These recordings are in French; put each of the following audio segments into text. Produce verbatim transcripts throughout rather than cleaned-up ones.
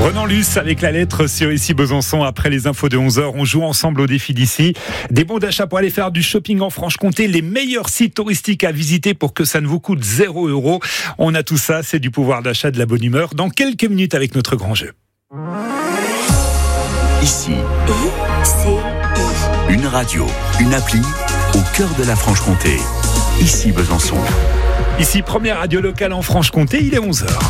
Renan Luce avec la lettre sur Ici Besançon. Après les infos de onze heures, on joue ensemble au défi d'ici. Des bons d'achat pour aller faire du shopping en Franche-Comté, les meilleurs sites touristiques à visiter pour que ça ne vous coûte zéro euro. On a tout ça, c'est du pouvoir d'achat, de la bonne humeur. Dans quelques minutes avec notre grand jeu. Ici, I, C, I. Une radio, une appli au cœur de la Franche-Comté. Ici Besançon. Ici, première radio locale en Franche-Comté, il est onze heures.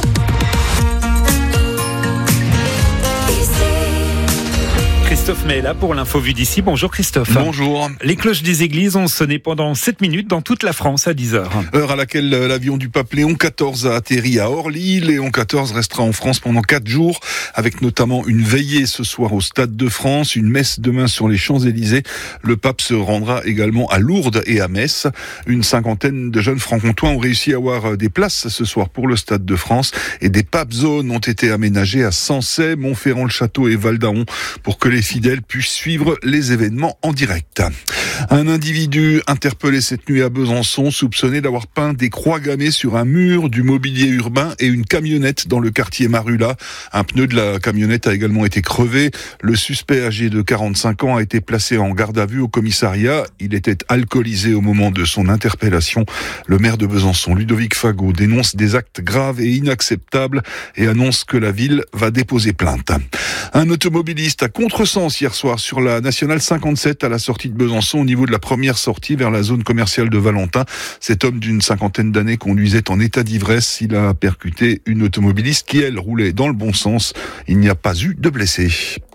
Christophe May est là pour l'info vue d'ici. Bonjour Christophe. Bonjour. Les cloches des églises ont sonné pendant sept minutes dans toute la France à dix heures. Heure à laquelle l'avion du pape Léon quatorze a atterri à Orly. Léon quatorze restera en France pendant quatre jours, avec notamment une veillée ce soir au Stade de France, une messe demain sur les Champs-Élysées. Le pape se rendra également à Lourdes et à Metz. Une cinquantaine de jeunes franc-comtois ont réussi à avoir des places ce soir pour le Stade de France et des pape zones ont été aménagées à Sancey, Montferrand-le-Château et Val-d'Aon pour que les fidèles puissent suivre les événements en direct. Un individu interpellé cette nuit à Besançon, soupçonné d'avoir peint des croix gammées sur un mur, du mobilier urbain et une camionnette dans le quartier Marula. Un pneu de la camionnette a également été crevé. Le suspect âgé de quarante-cinq ans a été placé en garde à vue au commissariat. Il était alcoolisé au moment de son interpellation. Le maire de Besançon, Ludovic Fagot, dénonce des actes graves et inacceptables et annonce que la ville va déposer plainte. Un automobiliste à contresens hier soir sur la nationale cinquante-sept à la sortie de Besançon au niveau de la première sortie vers la zone commerciale de Valentin. Cet homme d'une cinquantaine d'années conduisait en état d'ivresse. Il a percuté une automobiliste qui, elle, roulait dans le bon sens. Il n'y a pas eu de blessés.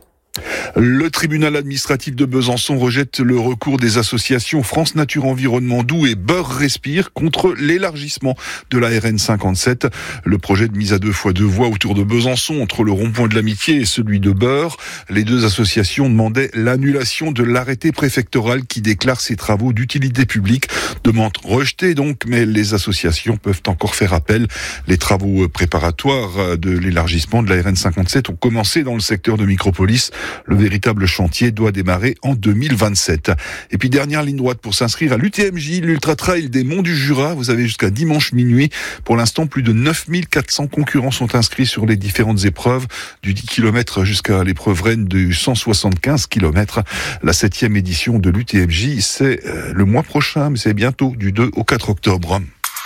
Le tribunal administratif de Besançon rejette le recours des associations France Nature Environnement Doubs et Beurre Respire contre l'élargissement de la R N cinquante-sept. Le projet de mise à deux fois deux voies autour de Besançon entre le rond-point de l'Amitié et celui de Beurre. Les deux associations demandaient l'annulation de l'arrêté préfectoral qui déclare ces travaux d'utilité publique. Demande rejetée donc, mais les associations peuvent encore faire appel. Les travaux préparatoires de l'élargissement de la R N cinquante-sept ont commencé dans le secteur de Micropolis. Le véritable chantier doit démarrer en deux mille vingt-sept. Et puis dernière ligne droite pour s'inscrire à l'U T M J, l'Ultra Trail des Monts du Jura. Vous avez jusqu'à dimanche minuit. Pour l'instant, plus de neuf mille quatre cents concurrents sont inscrits sur les différentes épreuves, du dix kilomètres jusqu'à l'épreuve reine du cent soixante-quinze kilomètres. La septième édition de l'U T M J, c'est le mois prochain, mais c'est bientôt, du deux au quatre octobre.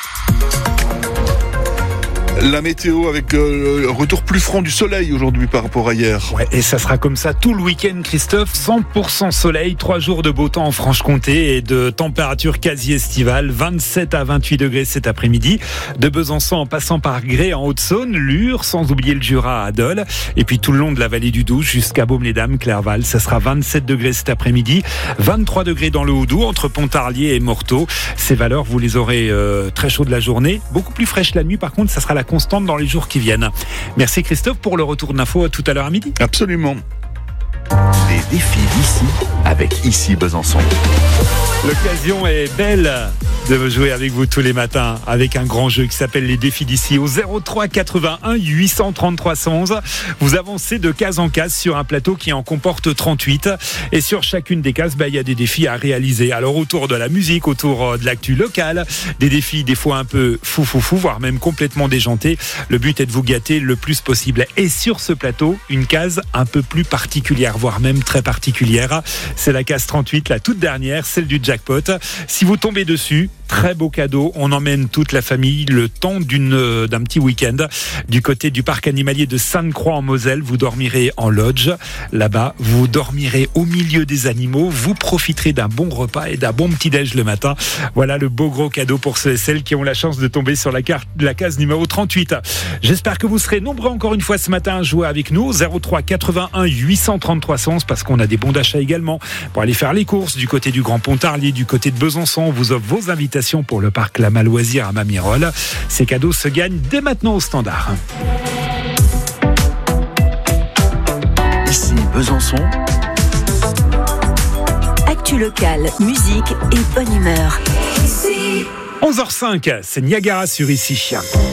La météo avec euh, retour plus franc du soleil aujourd'hui par rapport à hier. Ouais, et ça sera comme ça tout le week-end, Christophe. cent pour cent soleil, trois jours de beau temps en Franche-Comté et de température quasi estivale. vingt-sept à vingt-huit degrés cet après-midi. De Besançon en passant par Grès en Haute-Saône, Lure, sans oublier le Jura à Dole. Et puis tout le long de la vallée du Doubs jusqu'à Baume-les-Dames, Clerval. Ça sera vingt-sept degrés cet après-midi. vingt-trois degrés dans le Haut-Doubs, entre Pontarlier et Morteau. Ces valeurs, vous les aurez euh, très chaudes la journée. Beaucoup plus fraîches la nuit. Par contre, ça sera la constante dans les jours qui viennent. Merci Christophe pour le retour d'infos tout à l'heure à midi. Absolument. Les défis d'ici avec Ici Besançon. L'occasion est belle de jouer avec vous tous les matins avec un grand jeu qui s'appelle les défis d'ici au zéro trois quatre-vingt-un huit cent trente-trois cent onze. Vous avancez de case en case sur un plateau qui en comporte trente-huit et sur chacune des cases, bah, il y a des défis à réaliser. Alors autour de la musique, autour de l'actu locale, des défis des fois un peu fou fou fou, voire même complètement déjantés. Le but est de vous gâter le plus possible. Et sur ce plateau, une case un peu plus particulière, voire même très particulière. C'est la case trente-huit, la toute dernière, celle du jackpot. Si vous tombez dessus, très beau cadeau, on emmène toute la famille le temps d'une, d'un petit week-end du côté du parc animalier de Sainte-Croix en Moselle. Vous dormirez en lodge, là-bas vous dormirez au milieu des animaux, vous profiterez d'un bon repas et d'un bon petit-déj le matin. Voilà le beau gros cadeau pour ceux et celles qui ont la chance de tomber sur la, carte, la case numéro trente-huit. J'espère que vous serez nombreux encore une fois ce matin à jouer avec nous, zéro trois quatre-vingt-un huit cent trente-trois cent onze, parce qu'on a des bons d'achat également pour aller faire les courses du côté du Grand Pontarlier, du côté de Besançon. On vous offre vos invitations pour le parc La Maloisir à Mamirol. Ces cadeaux se gagnent dès maintenant au standard. Ici Besançon. Actu locale, musique et bonne humeur. onze heures cinq, c'est Niagara sur Ici.